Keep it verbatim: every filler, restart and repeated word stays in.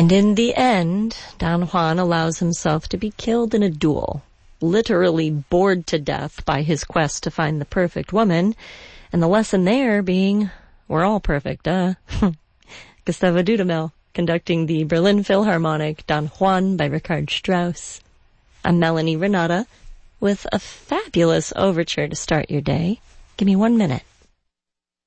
And in the end, Don Juan allows himself to be killed in a duel, literally bored to death by his quest to find the perfect woman, and the lesson there being, we're all perfect, duh. Gustavo Dudamel conducting the Berlin Philharmonic Don Juan by Richard Strauss. I'm Melanie Renata with a fabulous overture to start your day. Give me one minute.